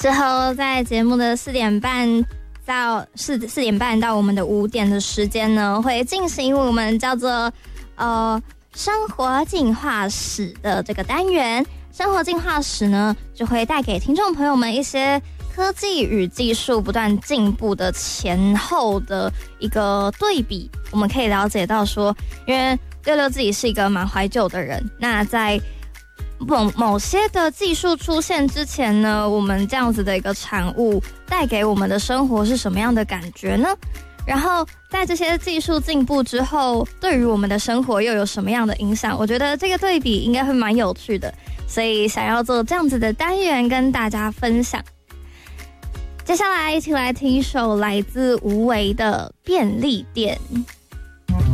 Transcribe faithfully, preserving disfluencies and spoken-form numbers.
之后在节目的四点半到四四点半到我们的五点的时间呢，会进行我们叫做呃生活进化史的这个单元。生活进化史呢，就会带给听众朋友们一些科技与技术不断进步的前后的一个对比。我们可以了解到说，因为六六自己是一个蛮怀旧的人，那在某某些的技术出现之前呢，我们这样子的一个产物带给我们的生活是什么样的感觉呢？然后在这些技术进步之后，对于我们的生活又有什么样的影响？我觉得这个对比应该会蛮有趣的，所以想要做这样子的单元跟大家分享。接下来一起来听一首来自无为的便利店。